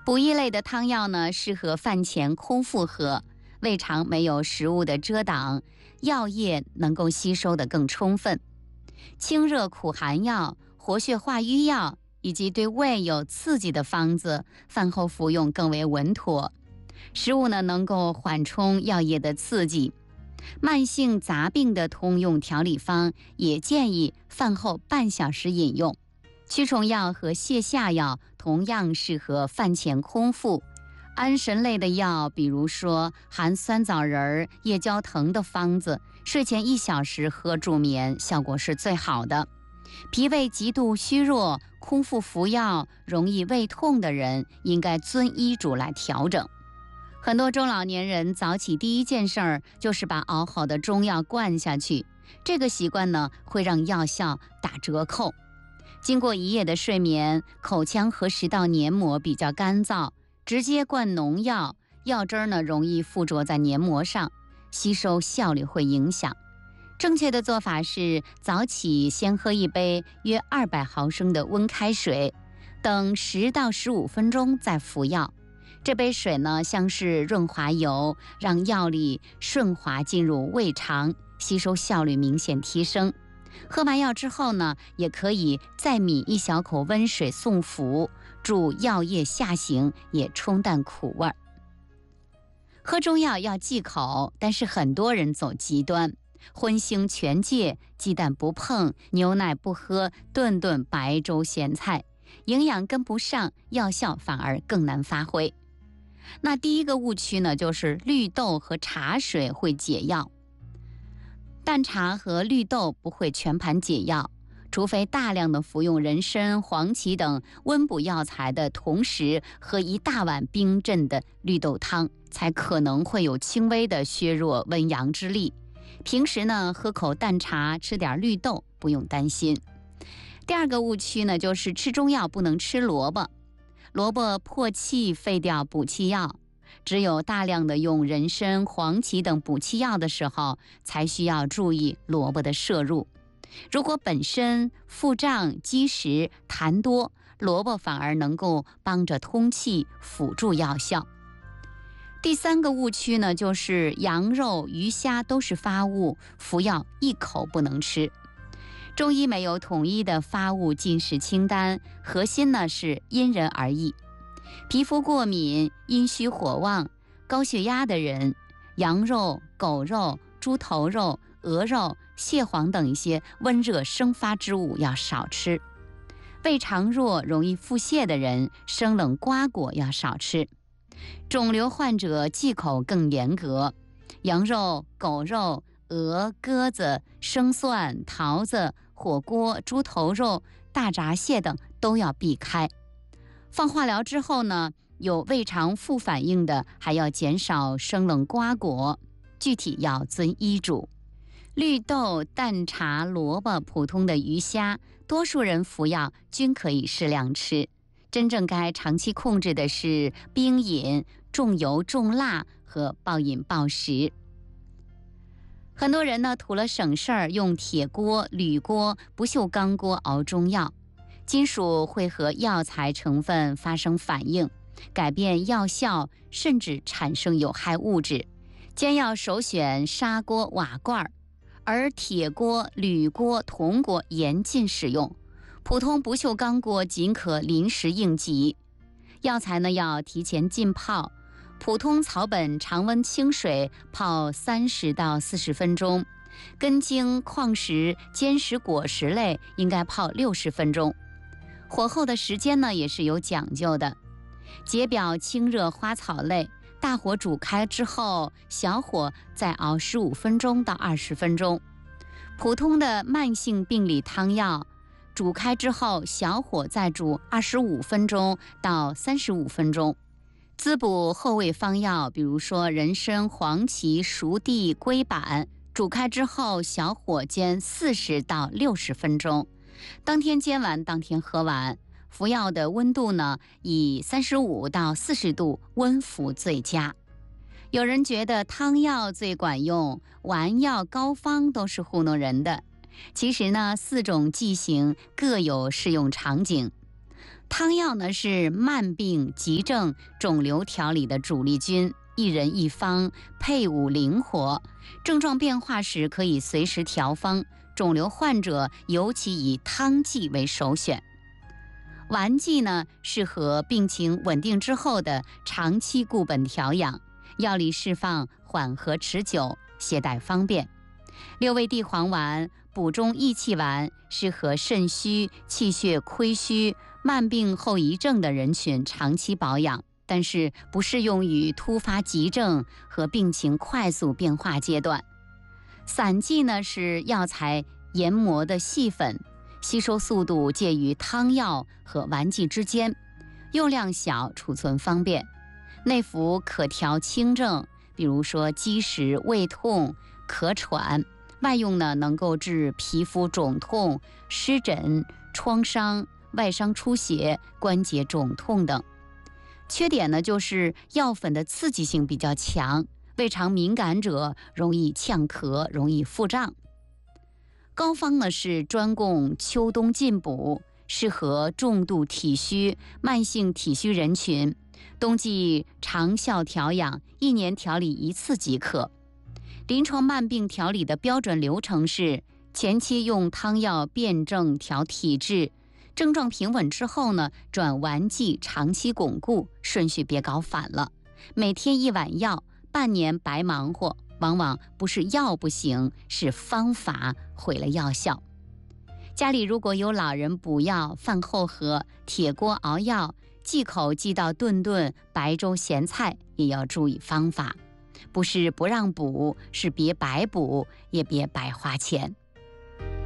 补益类的汤药呢，适合饭前空腹喝，胃肠没有食物的遮挡，药液能够吸收得更充分。清热苦寒药、活血化瘀药以及对胃有刺激的方子，饭后服用更为稳妥。食物呢，能够缓冲药液的刺激。慢性杂病的通用调理方也建议饭后半小时饮用。驱虫药和泻下药同样适合饭前空腹。安神类的药，比如说含酸枣仁、夜交藤的方子，睡前1小时喝助眠，效果是最好的。脾胃极度虚弱、空腹服药容易胃痛的人，应该遵医嘱来调整。很多中老年人早起第一件事儿就是把熬好的中药灌下去，这个习惯呢，会让药效打折扣。经过一夜的睡眠，口腔和食道黏膜比较干燥，直接灌农药，药汁呢容易附着在黏膜上，吸收效率会影响。正确的做法是早起先喝一杯约200毫升的温开水，等10到15分钟再服药。这杯水呢，像是润滑油，让药力顺滑进入胃肠，吸收效率明显提升。喝完药之后呢，也可以再抿1小口温水送服，助药液下行，也冲淡苦味。喝中药要忌口，但是很多人走极端，荤腥全戒，鸡蛋不碰，牛奶不喝，顿顿白粥咸菜，营养跟不上，药效反而更难发挥。那第一个误区呢，就是绿豆和茶水会解药。淡茶和绿豆不会全盘解药，除非大量的服用人参、黄芪等温补药材的同时，喝1大碗冰镇的绿豆汤，才可能会有轻微的削弱温阳之力。平时呢，喝口淡茶，吃点绿豆，不用担心。第二个误区呢，就是吃中药不能吃萝卜。萝卜破气废掉补气药，只有大量的用人参、黄芪等补气药的时候，才需要注意萝卜的摄入。如果本身腹胀、积食、痰多，萝卜反而能够帮着通气，辅助药效。第三个误区呢，就是羊肉、鱼虾都是发物，服药一口不能吃。中医没有统一的发物禁食清单，核心呢是因人而异。皮肤过敏、阴虚火旺、高血压的人，羊肉、狗肉、猪头肉、鹅肉、蟹黄等一些温热生发之物要少吃。胃肠弱、容易腹泻的人，生冷瓜果要少吃。肿瘤患者忌口更严格，羊肉、狗肉、鹅、鸽子、生蒜、桃子、火锅、猪头肉、大闸蟹等都要避开。放化疗之后呢，有胃肠副反应的，还要减少生冷瓜果，具体要遵医嘱。绿豆、淡茶、萝卜、普通的鱼虾，多数人服药均可以适量吃。真正该长期控制的是冰饮、重油重辣和暴饮暴食。很多人呢，图了省事儿，用铁锅、铝锅、不锈钢锅熬中药，金属会和药材成分发生反应，改变药效，甚至产生有害物质。煎药首选砂锅、瓦罐，而铁锅、铝锅、铜锅严禁使用，普通不锈钢锅仅可临时应急。药材呢，要提前浸泡，普通草本常温清水泡30到40分钟，根茎、矿石、坚实果实类应该泡60分钟。火候的时间呢，也是有讲究的。解表清热花草类，大火煮开之后，小火再熬15分钟到20分钟。普通的慢性病理汤药，煮开之后，小火再煮25分钟到35分钟。滋补后味方药，比如说人参、黄芪、熟地、龟板，煮开之后，小火煎40到60分钟。当天煎完，当天喝完。服药的温度呢，以35到40度温服最佳。有人觉得汤药最管用，丸药、膏方都是糊弄人的。其实呢，4种剂型各有适用场景。 汤药呢是慢病、急症、肿瘤调理的主力军，一人一方，配伍灵活，症状变化时可以随时调方。肿瘤患者尤其以汤剂为首选。丸剂呢，适合病情稳定之后的长期固本调养，药力释放缓和持久，携带方便。六味地黄丸、补中益气丸适合肾虚、气血亏虚、慢病后遗症的人群长期保养，但是不适用于突发急症和病情快速变化阶段。散剂呢是药材研磨的细粉，吸收速度介于汤药和丸剂之间，用量小，储存方便。内服可调轻症，比如说积食、胃痛、咳喘；外用呢能够治皮肤肿痛、湿疹、创伤、外伤出血、关节肿痛等。缺点呢就是药粉的刺激性比较强，胃肠敏感者容易呛咳，容易腹胀。膏方呢是专供秋冬进补，适合重度体虚、慢性体虚人群，冬季长效调养，1年调理1次即可。临床慢病调理的标准流程是：前期用汤药辨证调体质，症状平稳之后呢，转丸剂长期巩固，顺序别搞反了。每天1碗药，半年白忙活，往往不是药不行，是方法毁了药效。家里如果有老人补药，饭后喝，铁锅熬药，忌口忌到顿顿白粥咸菜，也要注意方法。不是不让补，是别白补，也别白花钱。